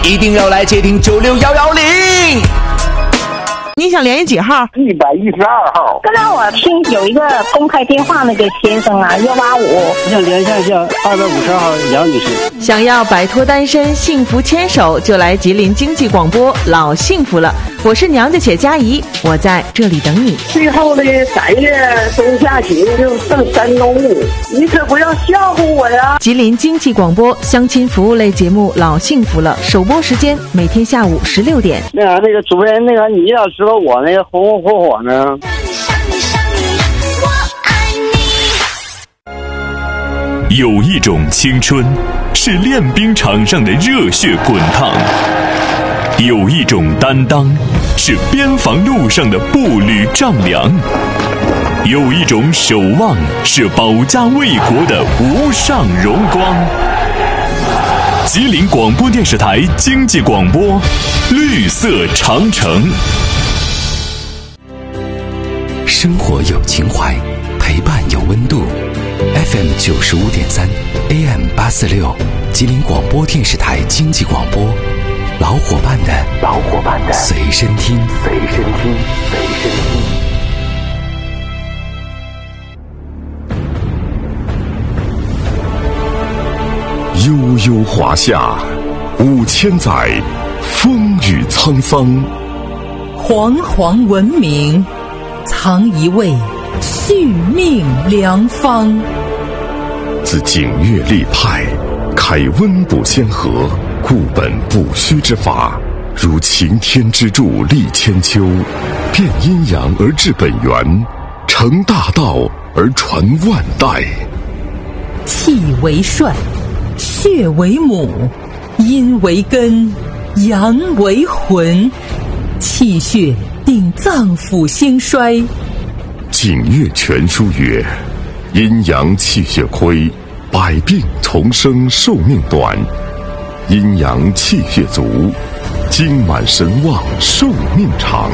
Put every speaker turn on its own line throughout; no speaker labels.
一定要来接听96110。
你想联系几号
？112号。
刚才我听有一个公开电话那个先生啊，185。
我想连线一下250号杨女士。
想要摆脱单身，幸福牵手，就来吉林经济广播，老幸福了。我是娘家且佳怡，我在这里等你。
最后的3月中下旬就剩3周，你可不要吓唬我呀！
吉林经济广播相亲服务类节目《老幸福了》，首播时间每天下午16点。
那个主持人，你要知道我那个红红火火呢。
有一种青春是练兵场上的热血滚烫，有一种担当是边防路上的步履丈量，有一种守望是保家卫国的无上荣光。吉林广播电视台经济广播，绿色长城。
生活有情怀，陪伴有温度。FM 95.3 AM 846，吉林广播电视台经济广播，老伙伴的随身听。
悠悠华夏，5000载，风雨沧桑。
煌煌文明，藏一位续命良方。
自景岳立派，开温补先河，固本不虚之法，如擎天之柱立千秋，变阴阳而治本源，成大道而传万代。
气为帅，血为母，阴为根，阳为魂，气血定脏腑兴衰。
景岳全书曰：阴阳气血亏，百病丛生，寿命短；阴阳气血足，精满神旺，寿命长。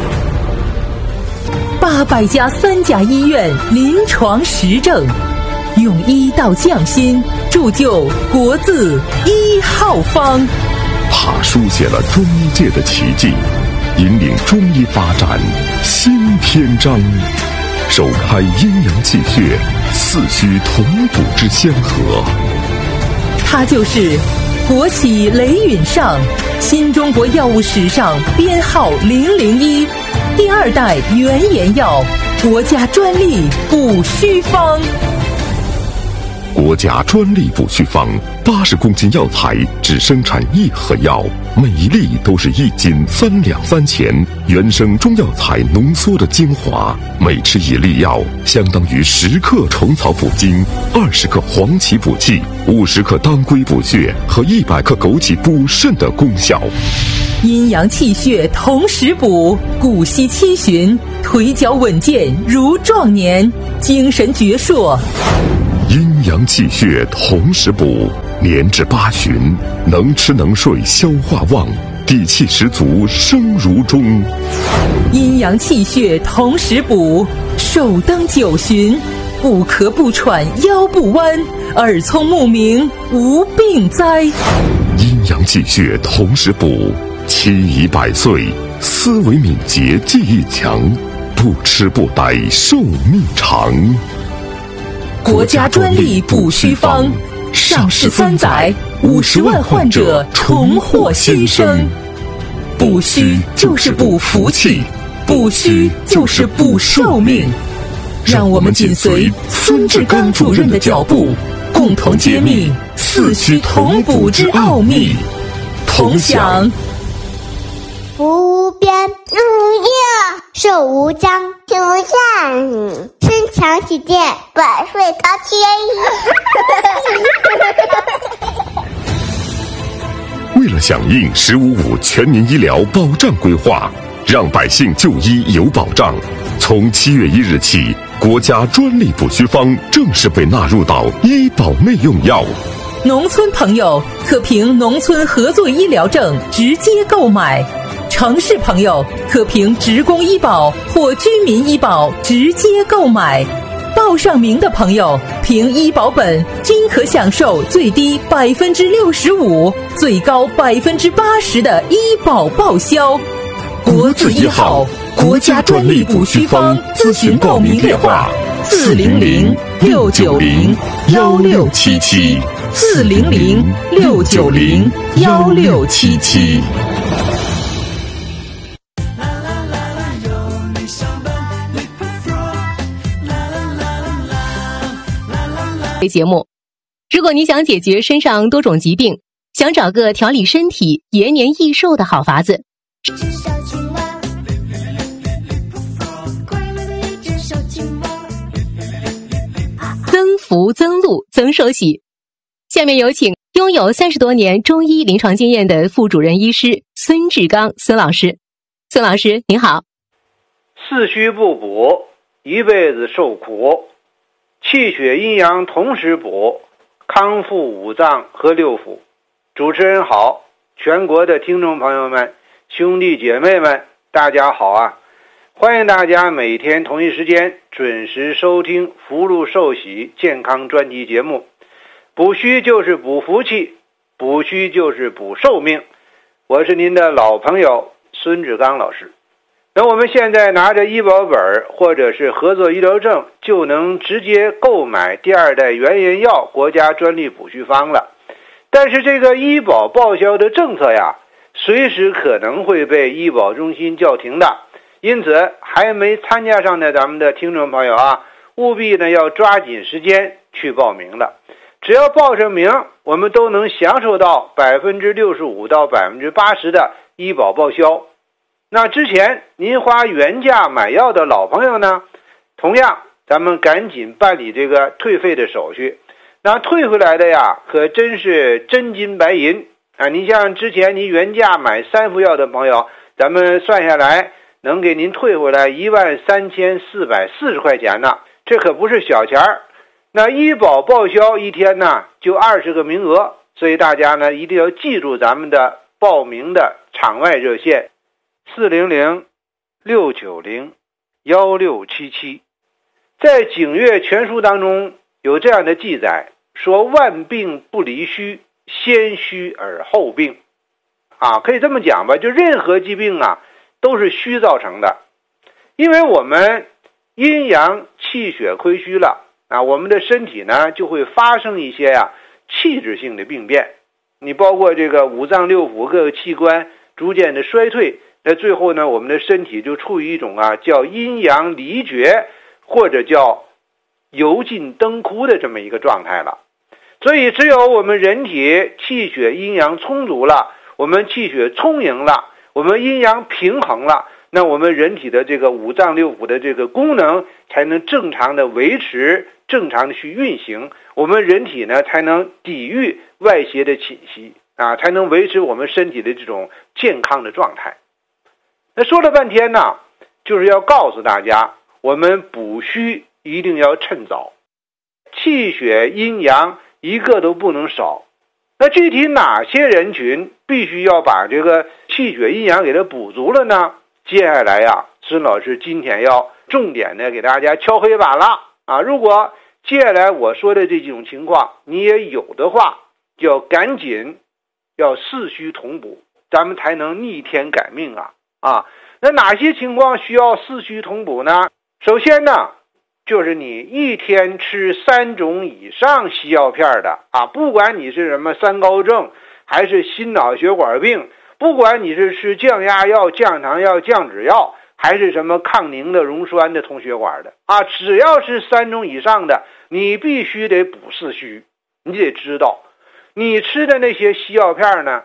800家3甲医院临床实证，用医道匠心，铸就国字1号方。
他书写了中医界的奇迹，引领中医发展新篇章，首开阴阳气血四虚同补之先河。
他就是国企雷允上，新中国药物史上编号001，第2代原研药，国家专利补虚方。
国家专利补虚方，80公斤药材只生产1盒药，每一粒都是1斤3两3钱，原生中药材浓缩的精华，每吃1粒药，相当于10克虫草补精，20克黄芪补气，50克当归补血和100克枸杞补肾的功效。
阴阳气血同时补，骨膝七旬，腿脚稳健如壮年，精神矍铄。
阴阳气血同时补，年至8旬，能吃能睡，消化旺，底气十足，生如钟。
阴阳气血同时补，寿登9旬，不咳不喘，腰不弯，耳聪目明，无病灾。
阴阳气血同时补，期已100岁，思维敏捷，记忆强，不吃不呆，寿命长。
国家专利补虚方，上市3载，50万患者重获新生。补虚就是补福气，补虚就是补寿命。让我们紧随孙志刚主任的脚步，共同揭秘四虚同补之奥秘，同享
福无边，日无夜，寿无疆，心无限，身强体健，百岁高
天。为了响应“15.5”全民医疗保障规划，让百姓就医有保障，从7月1日起，国家专利补虚方正式被纳入到医保内用药。
农村朋友可凭农村合作医疗证直接购买，城市朋友可凭职工医保或居民医保直接购买。 报上名的朋友，凭医保本均可享受最低65%、最高80%的医保报销。
国字一号，国家专利补虚方，咨询报名电话
400-690-1677 400-690-1677。节目，如果你想解决身上多种疾病，想找个调理身体、延年益寿的好法子，增福增禄增寿喜。下面有请拥有30多年中医临床经验的副主任医师孙志刚孙老师。孙老师您好。
四虚不补，一辈子受苦。气血阴阳同时补，康复五脏和六腑。主持人好，全国的听众朋友们、兄弟姐妹们，大家好啊！欢迎大家每天同一时间准时收听福禄寿喜健康专题节目。补虚就是补福气，补虚就是补寿命。我是您的老朋友孙志刚老师。那我们现在拿着医保本或者是合作医疗证，就能直接购买第2代原研药国家专利补虚方了。但是这个医保报销的政策呀，随时可能会被医保中心叫停的。因此还没参加上的咱们的听众朋友啊，务必呢要抓紧时间去报名了。只要报上名，我们都能享受到65%到80%的医保报销。那之前您花原价买药的老朋友呢，同样咱们赶紧办理这个退费的手续。那退回来的呀，可真是真金白银啊！你像之前您原价买3副药的朋友，咱们算下来能给您退回来13440块钱呢，这可不是小钱儿。那医保报销一天呢就20个名额，所以大家呢一定要记住咱们的报名的场外热线400-690-1677。在景岳全书当中有这样的记载，说万病不离虚，先虚而后病啊，可以这么讲吧，就任何疾病啊都是虚造成的。因为我们阴阳气血亏虚了啊，我们的身体呢就会发生一些气质性的病变。你包括这个五脏六腑各个器官逐渐的衰退，那最后呢我们的身体就处于一种叫阴阳离绝，或者叫油尽灯枯的这么一个状态了。所以只有我们人体气血阴阳充足了，我们气血充盈了，我们阴阳平衡了，那我们人体的这个五脏六腑的这个功能才能正常的维持，正常的去运行，我们人体呢才能抵御外邪的侵袭啊，才能维持我们身体的这种健康的状态。那说了半天呢，就是要告诉大家，我们补虚一定要趁早，气血阴阳一个都不能少。那具体哪些人群必须要把这个气血阴阳给它补足了呢？接下来孙老师今天要重点的给大家敲黑板了啊！如果接下来我说的这几种情况你也有的话，就要赶紧要四虚同补，咱们才能逆天改命啊！那哪些情况需要四虚同补呢？首先呢，就是你一天吃3种以上西药片的不管你是什么三高症，还是心脑血管病，不管你是吃降压药、降糖药、降脂药，还是什么抗凝的、溶栓的、通血管的只要是3种以上的，你必须得补四虚。你得知道，你吃的那些西药片呢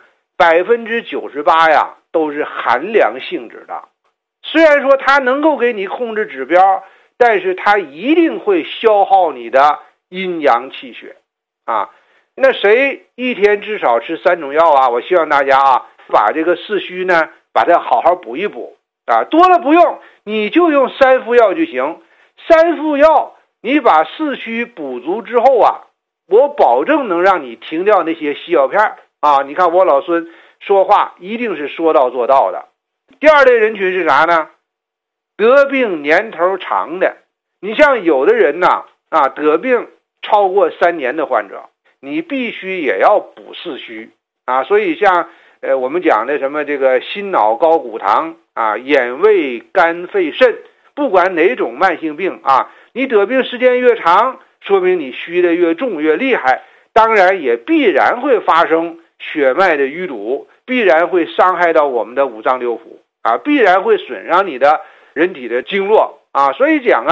，98%都是寒凉性质的。虽然说它能够给你控制指标，但是它一定会消耗你的阴阳气血那谁一天至少吃3种药我希望大家把这个四虚呢把它好好补一补多了不用，你就用3副药就行。3副药你把四虚补足之后我保证能让你停掉那些西药片你看我老孙说话一定是说到做到的。第二类人群是啥呢？得病年头长的。你像有的人得病超过3年的患者，你必须也要补4虚所以像我们讲的什么这个心脑高骨堂眼胃肝肺肾，不管哪种慢性病你得病时间越长，说明你虚的越重越厉害，当然也必然会发生血脉的淤堵，必然会伤害到我们的五脏六腑必然会损伤你的人体的经络所以讲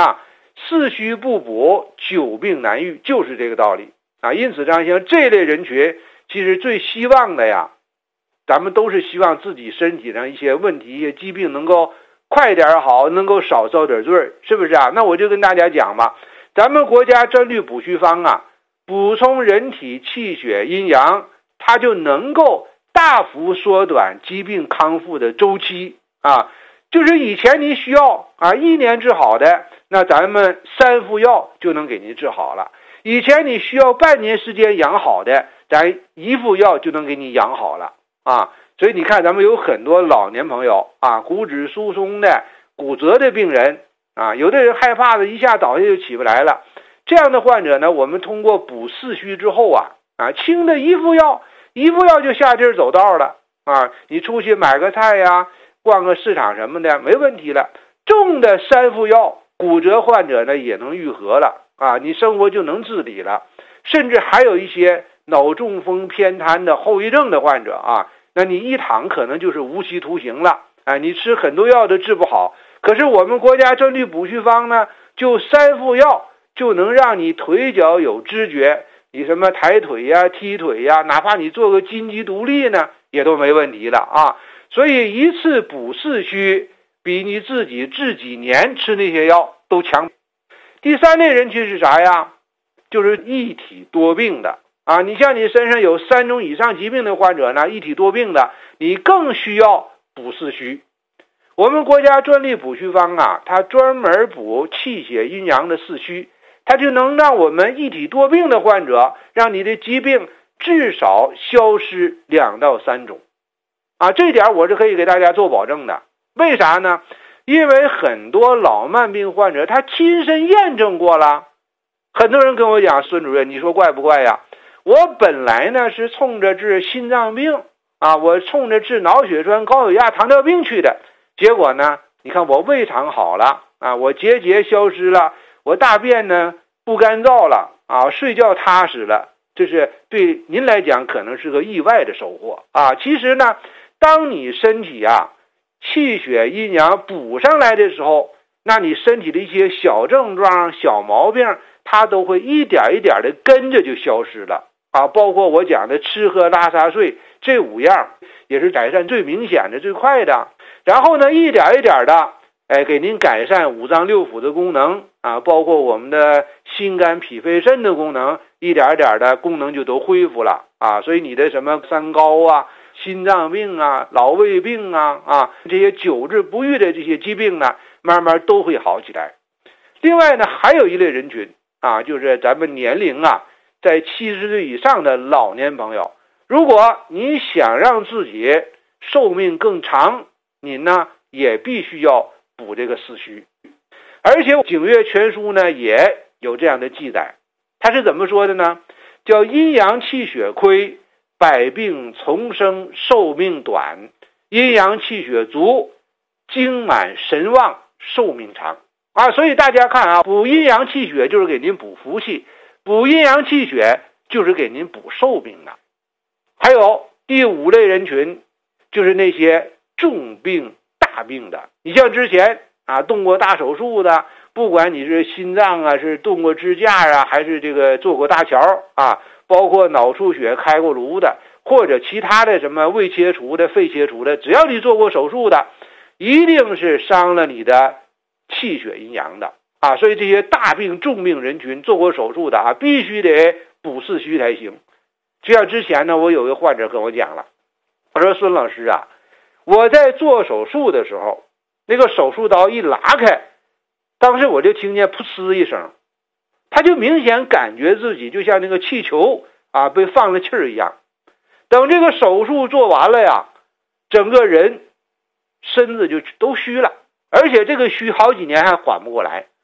4虚不补，久病难愈，就是这个道理因此像这类人群，其实最希望的呀，咱们都是希望自己身体上一些问题、一些疾病能够快点好，能够少遭点罪，是不是那我就跟大家讲吧，咱们国家针对补虚方补充人体气血阴阳，它就能够大幅缩短疾病康复的周期就是以前你需要1年治好的，那咱们3副药就能给您治好了。以前你需要半年时间养好的，咱1副药就能给你养好了所以你看咱们有很多老年朋友骨质疏松的、骨折的病人有的人害怕的一下倒下就起不来了，这样的患者呢，我们通过补4虚之后轻的1副药就下地走道了你出去买个菜呀，逛个市场什么的没问题了。重的3副药，骨折患者呢也能愈合了你生活就能自理了。甚至还有一些脑中风偏瘫的后遗症的患者那你一躺可能就是无期徒刑了你吃很多药都治不好。可是我们国家针对补虚方呢，就3副药就能让你腿脚有知觉，你什么抬腿呀、踢腿呀，哪怕你做个金鸡独立呢也都没问题了所以一次补4虚比你自己治几年吃那些药都强。第3类人群是啥呀？就是一体多病的你像你身上有3种以上疾病的患者呢，一体多病的，你更需要补4虚。我们国家专利补虚方它专门补气血阴阳的4虚，它就能让我们一体多病的患者，让你的疾病至少消失2到3种这点我是可以给大家做保证的。为啥呢？因为很多老慢病患者他亲身验证过了。很多人跟我讲，孙主任你说怪不怪呀？我本来呢是冲着治心脏病我冲着治脑血栓、高血压、糖尿病去的，结果呢你看我胃肠好了我结节消失了，我大便呢不干燥了睡觉踏实了，这是对您来讲可能是个意外的收获其实呢，当你身体气血阴阳补上来的时候，那你身体的一些小症状、小毛病它都会一点一点的跟着就消失了包括我讲的吃喝拉撒睡这5样也是改善最明显的、最快的。然后呢一点一点的给您改善五脏六腑的功能包括我们的心肝脾肺肾的功能，一点一点的功能就都恢复了所以你的什么三高心脏病老胃病这些久治不愈的这些疾病呢，慢慢都会好起来。另外呢还有一类人群就是咱们年龄在70岁以上的老年朋友，如果你想让自己寿命更长，您呢也必须要补这个4虚。而且景岳全书呢也有这样的记载，它是怎么说的呢？叫阴阳气血亏，百病丛生，寿命短；阴阳气血足，精满神旺，寿命长所以大家看补阴阳气血就是给您补福气，补阴阳气血就是给您补寿命的。还有第5类人群，就是那些重病大病的。你像之前动过大手术的，不管你是心脏是动过支架还是这个做过搭桥包括脑出血开过颅的，或者其他的什么胃切除的、肺切除的，只要你做过手术的，一定是伤了你的气血阴阳的所以这些大病重病人群做过手术的必须得补4虚才行。就像之前呢，我有一个患者跟我讲了，我说孙老师我在做手术的时候，那个手术刀一拉开，当时我就听见噗呲一声，他就明显感觉自己就像那个气球被放了气儿一样。等这个手术做完了整个人身子就都虚了，而且这个虚好几年还缓不过来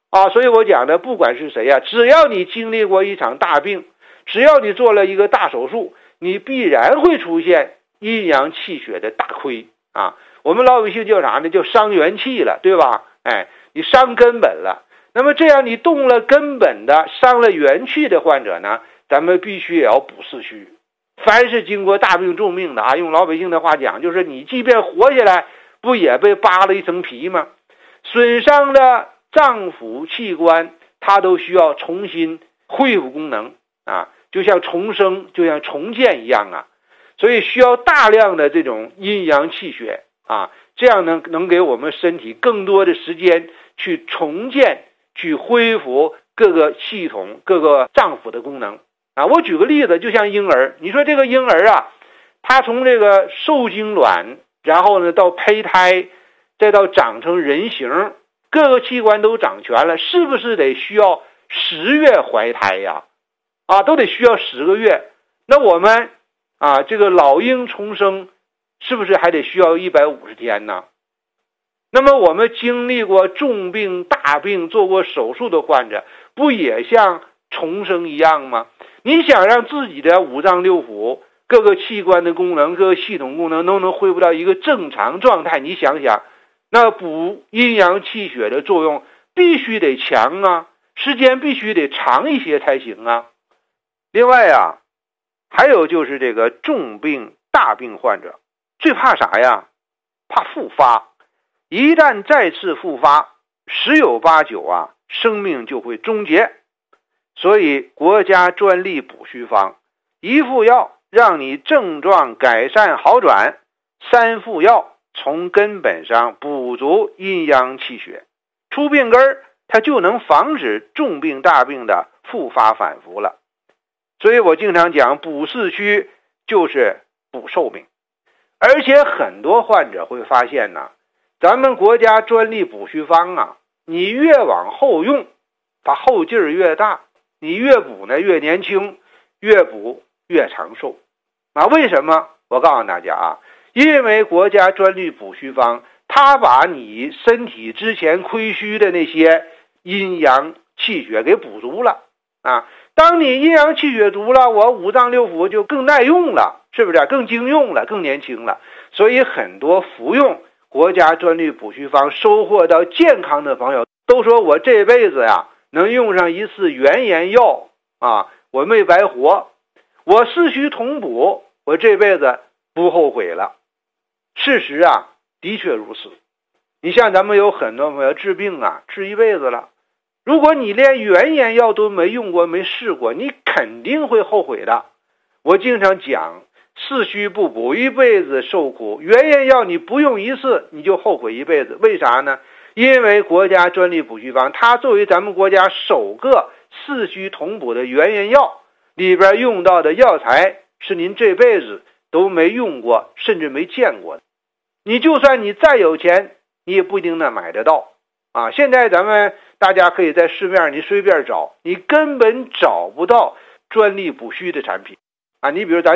啊。所以我讲的，不管是谁啊，只要你经历过一场大病，只要你做了一个大手术，你必然会出现阴阳气血的大亏啊。我们老百姓叫啥呢？叫伤元气了，对吧？你伤根本了。那么这样你动了根本的，伤了元气的患者呢，咱们必须也要补四虚。凡是经过大病重病的啊，用老百姓的话讲，就是你即便活下来，不也被扒了一层皮吗？损伤的脏腑器官，它都需要重新恢复功能啊，就像重生，就像重建一样啊。所以需要大量的这种阴阳气血啊，这样呢能给我们身体更多的时间去重建、去恢复各个系统、各个脏腑的功能啊。我举个例子，就像婴儿，你说这个婴儿啊，他从这个受精卵，然后呢到胚胎，再到长成人形，各个器官都长全了，是不是得需要10月怀胎呀？啊，都得需要10个月。那我们啊，这个老婴重生，是不是还得需要150天呢？那么我们经历过重病、大病、做过手术的患者，不也像重生一样吗？你想让自己的五脏六腑、各个器官的功能、各个系统功能都能恢复到一个正常状态，你想想，那补阴阳气血的作用必须得强啊，时间必须得长一些才行啊。另外啊，还有就是这个重病大病患者最怕啥呀？怕复发。一旦再次复发，10有8九啊，生命就会终结。所以国家专利补虚方，1副药让你症状改善好转，3副药从根本上补足阴阳气血，出病根儿，它就能防止重病大病的复发反复了。所以我经常讲，补四虚就是补寿命。而且很多患者会发现呢，咱们国家专利补虚方啊，你越往后用，它后劲儿越大，你越补呢越年轻，越补越长寿啊。为什么？我告诉大家啊，因为国家专利补虚方，它把你身体之前亏虚的那些阴阳气血给补足了啊。当你阴阳气血足了，我五脏六腑就更耐用了，是不是？更经用了，更年轻了。所以很多服用国家专利补虚方收获到健康的朋友都说，我这辈子呀能用上一次元炎药啊，我没白活，我四虚同补，我这辈子不后悔了。事实啊，的确如此。你像咱们有很多朋友治病啊，治一辈子了，如果你连元炎药都没用过、没试过，你肯定会后悔的。我经常讲，四虚不补一辈子受苦，元炎药你不用一次你就后悔一辈子。为啥呢？因为国家专利补虚方，它作为咱们国家首个四虚同补的元炎药，里边用到的药材是您这辈子都没用过，甚至没见过的。你就算你再有钱，你也不一定能买得到啊。现在咱们大家可以在市面上你随便找，你根本找不到专利补虚的产品啊。你比如咱